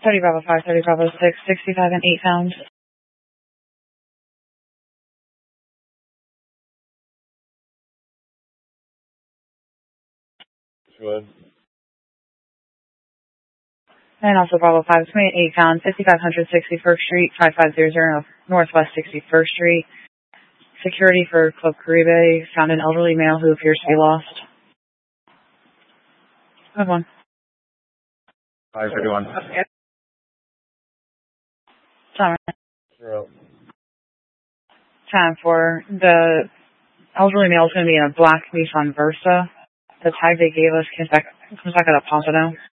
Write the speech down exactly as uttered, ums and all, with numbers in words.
thirty Bravo five, thirty Bravo six, sixty-five and eight found. Go ahead. And also Bravo five, twenty-eight found, fifty-five hundred sixty-first Street, five five zero zero Northwest sixty-first Street. Security for Club Caribe found an elderly male who appears to be lost. Good one. five thirty-one. Time. Zero. Time for the elderly male is going to be in a black Nissan Versa. The tag they gave us comes back, comes back at a Pompano.